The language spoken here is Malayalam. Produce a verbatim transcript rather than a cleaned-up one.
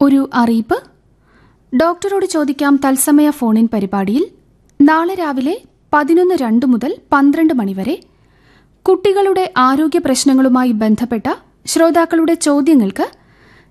ഒരു അറിയിപ്പ്. ഡോക്ടറോട് ചോദിക്കാം തത്സമയ ഫോണിൻ പരിപാടിയിൽ നാളെ രാവിലെ പതിനൊന്ന് രണ്ട് മുതൽ പന്ത്രണ്ട് മണിവരെ കുട്ടികളുടെ ആരോഗ്യ പ്രശ്നങ്ങളുമായി ബന്ധപ്പെട്ട ശ്രോതാക്കളുടെ ചോദ്യങ്ങൾക്ക്